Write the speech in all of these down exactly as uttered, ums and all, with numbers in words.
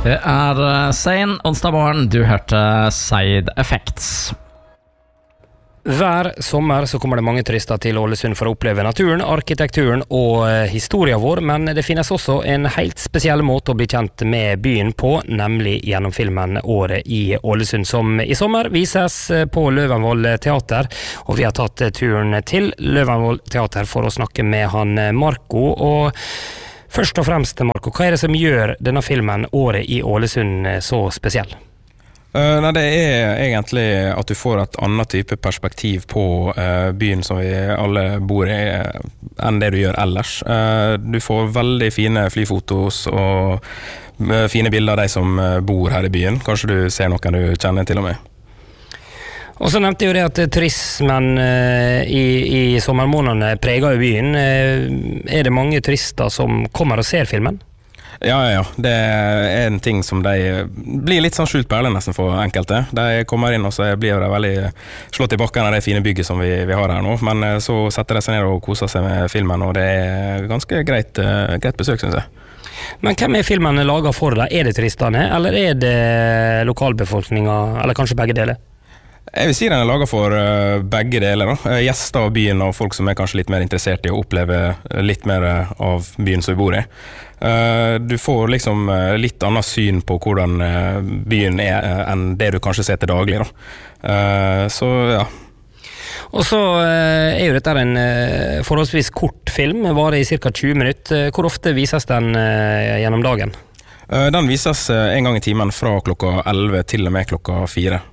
Det er sen onsdag morgen, du hørte Side Effects. Hver sommer så kommer det mange turister til Ålesund for å oppleve naturen, arkitekturen og historien vår, men det finnes også en helt spesiell måte å bli kjent med byen på, nemlig gjennom filmen Året i Ålesund, som i sommer vises på Løvenvoll Teater, og vi har tatt turen til Løvenvoll Teater for å snakke med han Marco, og først og fremst, Marco, hva er det som gjør denne filmen Året i Ålesund så spesiell? Uh, nei, det er egentlig at du får et annet type perspektiv på uh, byen som vi alle bor i, uh, enn det du gjør ellers. Uh, du får veldig fine flyfotos og uh, fine bilder av de som uh, bor her i byen. Kanskje du ser noen du kjenner til og med. Og så nevnte jeg jo det at turismen uh, i, i sommermånedene preger jo byen. Uh, er det mange turister som kommer og ser filmen? Ja, ja, ja. Det er en ting som de blir litt sånn skjult perle nesten for enkelte. De kommer inn og så blir de veldig slått i bakken av det fine bygget som vi, vi har her nå. Men så setter de seg ned og koser seg med filmen, og det er ganske greit, greit besøk, synes jeg. Men hvem er filmen laget for deg? Er det turistene, eller er det lokalbefolkningen, eller kanskje begge deler? Jeg vil si den er laget for uh, begge deler. Da. Gjester av byen og folk som er kanskje litt mer interessert i å oppleve litt mer av byen som vi bor i. Uh, du får liksom uh, litt annet syn på hvordan uh, byen er uh, enn det du kanskje ser til daglig. Da. Uh, så ja. Og så uh, er jo dette en uh, forholdsvis kort film, varer i cirka tjue minutter. Hvor ofte vises den uh, gjennom dagen? Uh, den vises uh, en gang i timen fra klokka elleve til og med klokka fire.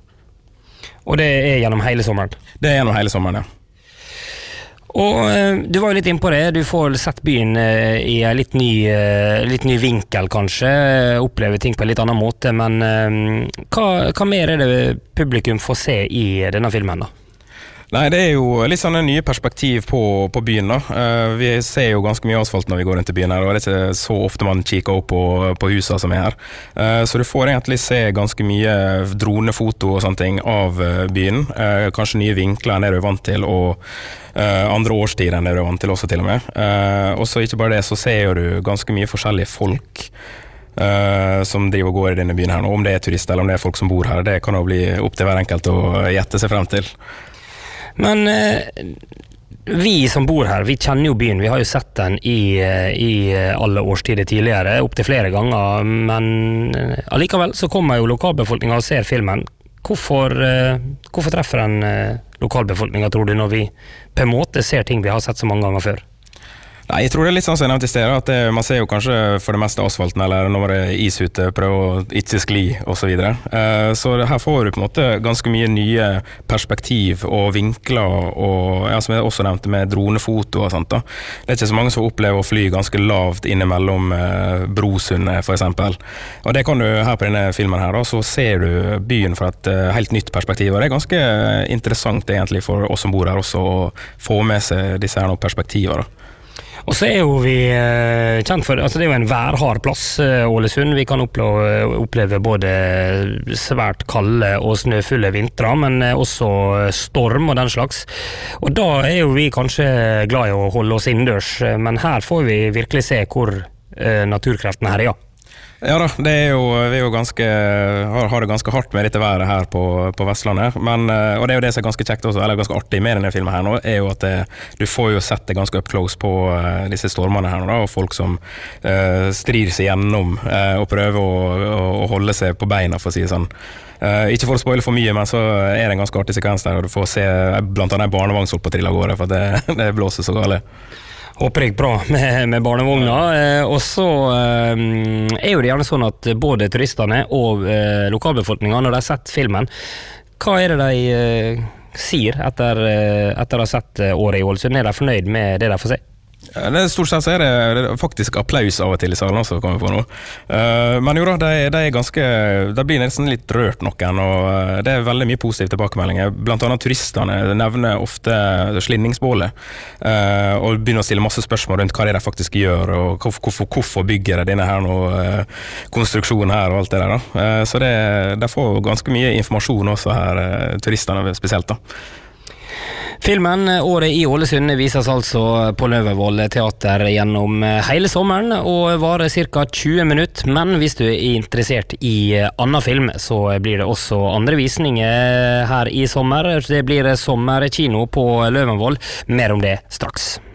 Og det er gjennom hele sommeren? Det er gjennom hele sommeren, ja. Og eh, du var jo litt inne på det, du får sett byen eh, i en litt ny, eh, litt ny vinkel kanskje, oppleve ting på en litt annen måte, men eh, hva, hva mer er det publikum får se i denne filmen da? Nei, det er jo litt sånne nye perspektiv på, på byen da. Uh, vi ser jo ganske mye asfalt når vi går rundt i byen her, og det er ikke så ofte man kikker opp på, på husene som er her. Uh, så du får egentlig se ganske mye dronefoto og sånne ting av uh, byen. Uh, kanskje nye vinkler enn det du er vant til, og uh, andre årstider enn det du er vant til også til og med. Uh, og så ikke bare det, så ser du ganske mye forskjellige folk Uh, som driver og går i denne byen her nå. Om det er turister eller om det er folk som bor her, det kan jo bli opp til hver enkelt å gjette seg frem til. Men eh, vi som bor her, vi kjenner jo byen, vi har jo sett den i, i alle årstider tidligere, opp til flere ganger, men eh, allikevel så kommer jo lokalbefolkningen og ser filmen. Hvorfor, eh, hvorfor treffer den eh, lokalbefolkningen, tror du, når vi på en måte ser ting vi har sett så mange ganger før? Nei, jeg tror det er litt sånn som jeg nevnte i stedet, at det, man ser jo kanskje for det meste asfalten, eller når det er is ute, prøve å ikke skli, og så videre. Uh, så her får du på en måte ganske mye nye perspektiv og vinkler, og ja, som jeg også nevnte med dronefoto og sånt da. Det er ikke så mange som opplever å fly ganske lavt innimellom uh, Brosundet, for eksempel. Og det kan du her på denne filmen her da, så ser du byen fra et uh, helt nytt perspektiv, og det er ganske interessant egentlig for oss som bor her også, å få med seg disse her noen perspektiver da. Og så er jo vi eh, kjent for, altså det er jo en værhard plass, eh, Ålesund. Vi kan oppleve, oppleve både svært kalde og snøfulle vintre, men eh, også storm og den slags. Og da er jo vi kanskje glad i å holde oss innendørs, men her får vi virkelig se hvor eh, naturkreftene her er, ja. Ja da, det er jo, vi er jo ganske, har, har det ganske hardt med dette været her på, på Vestlandet, men, og det er jo det som er ganske kjekt også, eller ganske artig med denne filmen her nå, er jo at det, du får jo sett det ganske up close på uh, disse stormene her nå da, og folk som uh, strir seg gjennom uh, og prøver å, å, å holde seg på beina, for å si det sånn. Uh, ikke for å spoile for mye, men så er det en ganske artig sekvens der, og du får se blant annet en barnevognsholt på trill av gårde, for det, det blåser så gale. Håper jeg bra med, med barnevogna, eh, og så eh, er jo det gjerne sånn at både turistene og eh, lokalbefolkningen, når de har sett filmen, hva er det de eh, sier etter, eh, etter å ha sett eh, Året i Ålesund? Er de fornøyd med det de får se? Det er stort sett så er det, det er faktisk applaus av og til i salen også, kommer på nå. Uh, men jo da, det, det er ganske, det blir nesten litt rørt noen, og det er veldig mye positive tilbakemeldinger. Blant annet turistene nevner ofte slinningsbålet, uh, og begynner å stille masse spørsmål rundt hva det er de faktisk gjør, og hvorfor, hvorfor bygger de denne her nå, uh, konstruksjonen her og alt det der da. Uh, så det, de får ganske mye informasjon også her, uh, turistene spesielt da. Filmen Året i Ålesund vises altså på Løvenvoll teater gjennom hele sommeren og varer ca. tjue minutter, men hvis du er interessert i annen film, så blir det også andre visninger her i sommer. Det blir sommerkino på Løvenvoll. Mer om det straks.